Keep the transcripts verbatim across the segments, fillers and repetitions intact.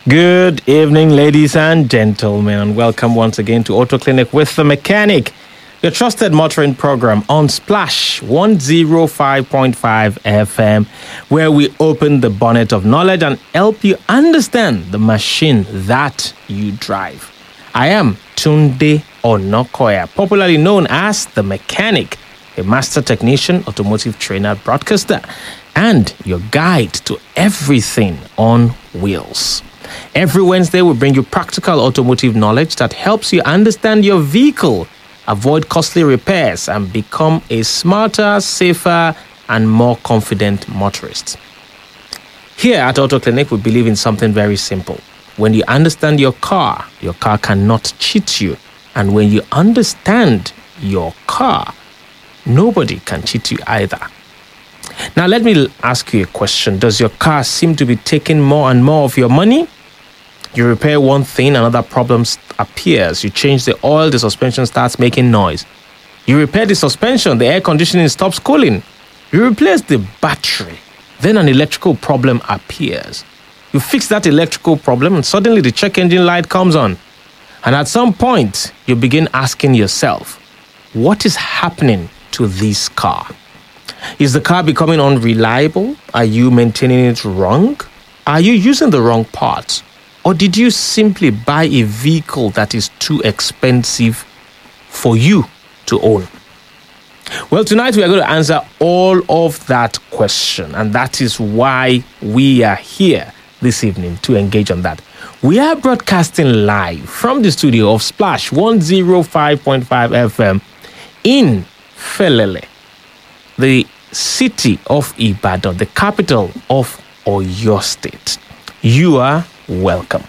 Good evening, ladies and gentlemen, and welcome once again to Auto Clinic with the Mechanic, your trusted motoring program on Splash one oh five point five F M, where we open the bonnet of knowledge and help you understand the machine that you drive. I am Tunde Onokoya, popularly known as the Mechanic, a master technician, automotive trainer, broadcaster, and your guide to everything on wheels. Every Wednesday, we bring you practical automotive knowledge that helps you understand your vehicle, avoid costly repairs, and become a smarter, safer, and more confident motorist. Here at Auto Clinic, we believe in something very simple. When you understand your car, your car cannot cheat you. And when you understand your car, nobody can cheat you either. Now, let me ask you a question. Does your car seem to be taking more and more of your money? You repair one thing, another problem appears. You change the oil, the suspension starts making noise. You repair the suspension, the air conditioning stops cooling. You replace the battery, then an electrical problem appears. You fix that electrical problem and suddenly the check engine light comes on. And at some point, you begin asking yourself, what is happening to this car? Is the car becoming unreliable? Are you maintaining it wrong? Are you using the wrong parts? Or did you simply buy a vehicle that is too expensive for you to own? Well, tonight we are going to answer all of that question, and that is why we are here this evening to engage on that. We are broadcasting live from the studio of Splash one oh five point five F M in Felele, the city of Ibadan, the capital of Oyo State. You are welcome.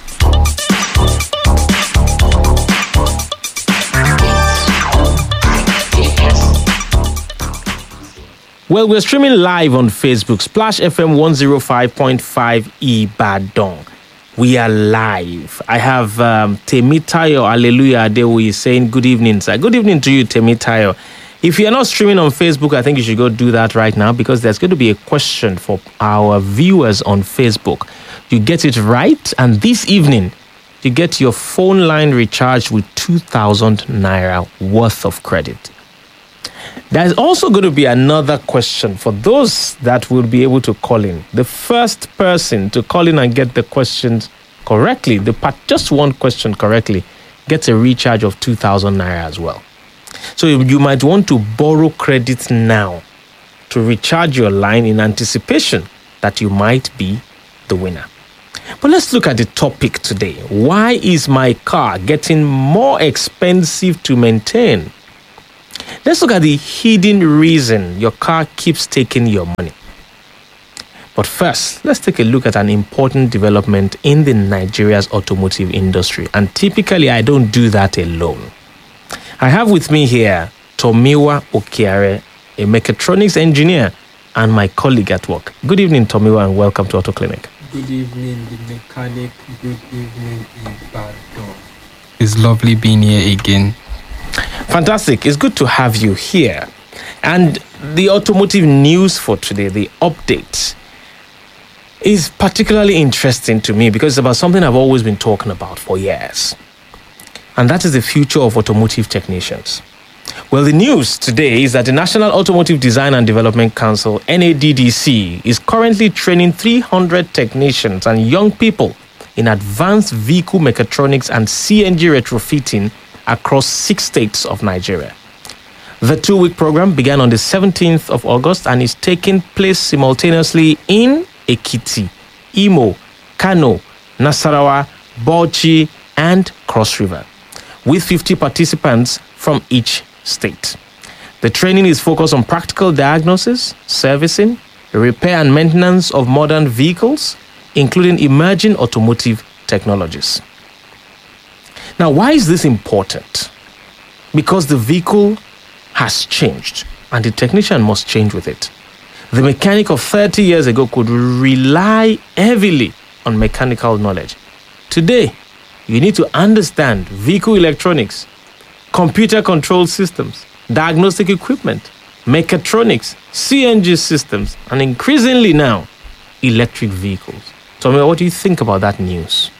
Well, we're streaming live on Facebook, Splash F M one oh five point five Ibadan. We are live. I have um, Temitayo Hallelujah Adewi saying good evening, sir. Good evening to you, Temitayo. If you're not streaming on Facebook, I think you should go do that right now because there's going to be a question for our viewers on Facebook. You get it right, and this evening, you get your phone line recharged with two thousand naira worth of credit. There's also going to be another question for those that will be able to call in. The first person to call in and get the questions correctly, the part, just one question correctly, gets a recharge of two thousand naira as well. So you might want to borrow credit now to recharge your line in anticipation that you might be the winner. But let's look at the topic today. Why is my car getting more expensive to maintain? Let's look at the hidden reason your car keeps taking your money. But first, let's take a look at an important development in the Nigeria's automotive industry. And typically, I don't do that alone. I have with me here Tomiwa Okiare, a mechatronics engineer and my colleague at work. Good evening, Tomiwa, and welcome to Auto Clinic. Good evening, the Mechanic. Good evening, Ibadan. It's lovely being here again. Fantastic. It's good to have you here. And the automotive news for today, the update, is particularly interesting to me because it's about something I've always been talking about for years. And that is the future of automotive technicians. Well, the news today is that the National Automotive Design and Development Council, N A D D C, is currently training three hundred technicians and young people in advanced vehicle mechatronics and C N G retrofitting across six states of Nigeria. The two-week program began on the seventeenth of August and is taking place simultaneously in Ekiti, Imo, Kano, Nasarawa, Bauchi, and Cross River, with fifty participants from each state. The training is focused on practical diagnosis, servicing, repair and maintenance of modern vehicles, including emerging automotive technologies. Now, why is this important? Because the vehicle has changed and the technician must change with it. The mechanic of thirty years ago could rely heavily on mechanical knowledge. Today, you need to understand vehicle electronics, computer control systems, diagnostic equipment, mechatronics, C N G systems, and increasingly now, electric vehicles. Tommy, what do you think about that news?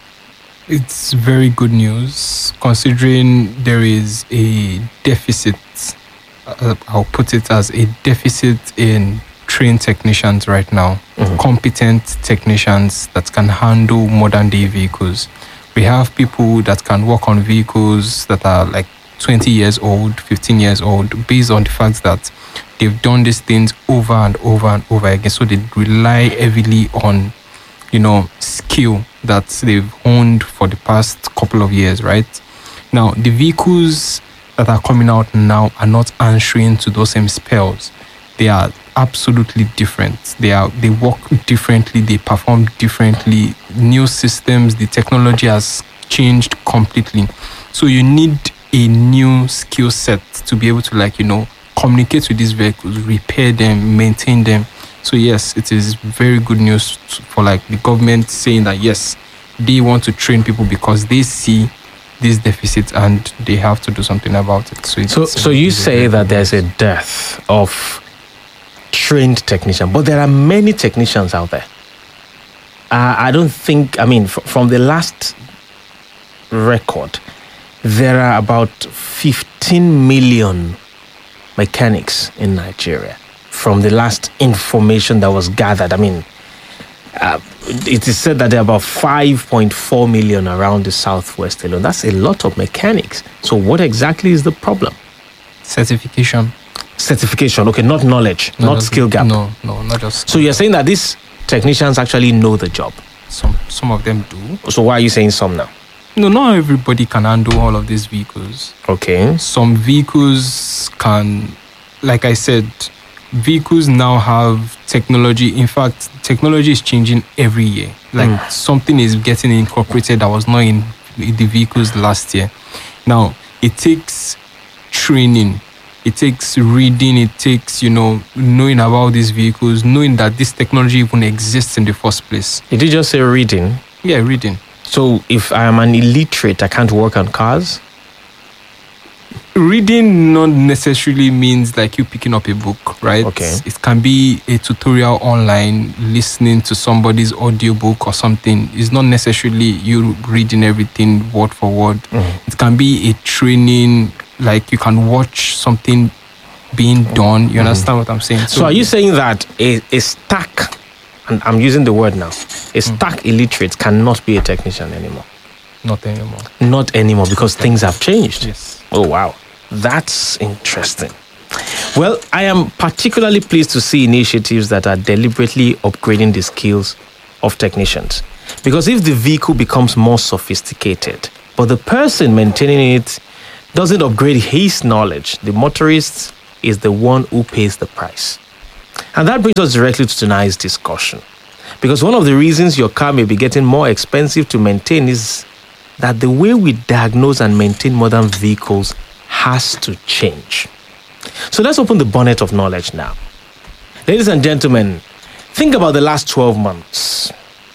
It's very good news considering there is a deficit. Uh, I'll put it as a deficit in trained technicians right now, mm-hmm. competent technicians that can handle modern day vehicles. We have people that can work on vehicles that are like twenty years old, fifteen years old, based on the fact that they've done these things over and over and over again. So they rely heavily on, you know, skill that they've honed for the past couple of years, right? Now, the vehicles that are coming out now are not answering to those same spells. They are absolutely different. They are they work differently, they perform differently. New systems, the technology has changed completely. So you need a new skill set to be able to, like, you know, communicate with these vehicles, repair them, maintain them. So yes, it is very good news for like the government saying that yes, they want to train people because they see this deficit and they have to do something about it. So it's, so, so you say that there's a dearth of trained technicians, but there are many technicians out there. Uh, I don't think, I mean, f- from the last record, there are about fifteen million mechanics in Nigeria. From the last information that was gathered, I mean, uh, it is said that there are about five point four million around the southwest alone. That's a lot of mechanics. So what exactly is the problem? Certification. Certification, okay, not knowledge, No, not no, skill gap. No, no, not just. So you're saying that these technicians actually know the job? Some, some of them do. So why are you saying some now? No, not everybody can handle all of these vehicles. Okay. Some vehicles can, like I said, vehicles now have technology. In fact, technology is changing every year. Like mm. something is getting incorporated that was not in the vehicles last year. Now, it takes training. It takes reading. It takes, you know, knowing about these vehicles, knowing that this technology even exists in the first place. Did you just say reading? Yeah, reading. So if I'm an illiterate, I can't work on cars? Reading not necessarily means like you picking up a book, right? Okay. It can be a tutorial online, listening to somebody's audiobook or something. It's not necessarily you reading everything word for word. Mm-hmm. It can be a training, like you can watch something being done. You mm-hmm. understand what I'm saying? So, so are you saying that a, a stack, and I'm using the word now, a stack mm-hmm. illiterate cannot be a technician anymore? Not anymore. Not anymore because things have changed. Yes. Oh, wow. That's interesting. Well, I am particularly pleased to see initiatives that are deliberately upgrading the skills of technicians. Because if the vehicle becomes more sophisticated, but the person maintaining it doesn't upgrade his knowledge, the motorist is the one who pays the price. And that brings us directly to tonight's discussion. Because one of the reasons your car may be getting more expensive to maintain is that the way we diagnose and maintain modern vehicles has to change. So let's open the bonnet of knowledge now. Ladies and gentlemen, think about the last twelve months.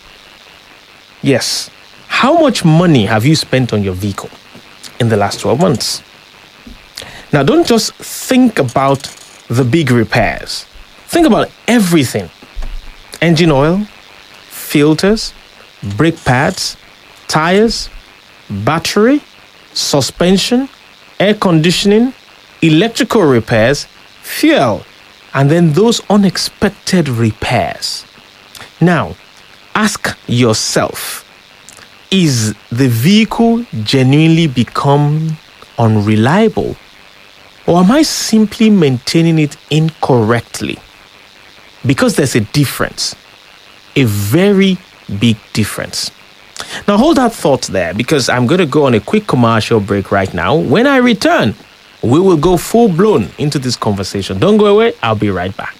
Yes. How much money have you spent on your vehicle in the last twelve months? Now, don't just think about the big repairs. Think about everything. Engine oil, filters, brake pads, tires, battery, suspension, air conditioning, electrical repairs, fuel, and then those unexpected repairs. Now, ask yourself, is the vehicle genuinely become unreliable? Or am I simply maintaining it incorrectly? Because there's a difference, a very big difference. Now hold that thought there because I'm going to go on a quick commercial break right now. When I return, we will go full blown into this conversation. Don't go away. I'll be right back.